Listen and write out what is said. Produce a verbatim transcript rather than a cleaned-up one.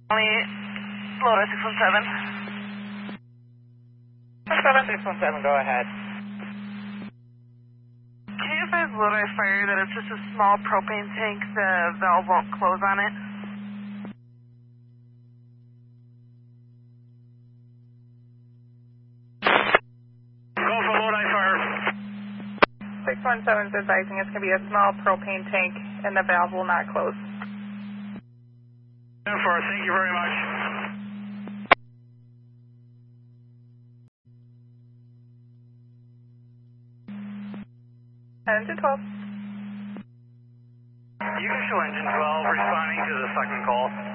Only Lotus six one seven. seven six one seven, go ahead. Can you advise Lodi Fire that it's just a small propane tank, the valve won't close on it? Go for Lodi Fire. six one seven is advising it's going to be a small propane tank and the valve will not close. ten four, thank you very much. Engine twelve. You can show engine twelve responding to the second call.